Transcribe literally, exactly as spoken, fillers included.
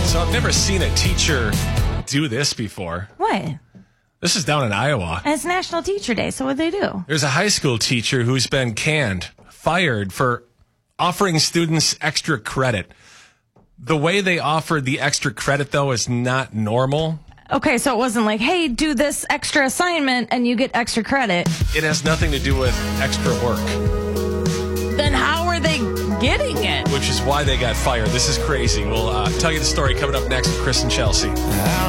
So I've never seen a teacher do this before. What? This is down in Iowa. And it's National Teacher Day, so what do they do? There's a high school teacher who's been canned, fired for offering students extra credit. The way they offered the extra credit, though, is not normal. Okay, so it wasn't like, hey, do this extra assignment and you get extra credit. It has nothing to do with extra work. Then how are they getting it? Which is why they got fired. This is crazy. We'll uh, tell you the story coming up next with Chris and Chelsea.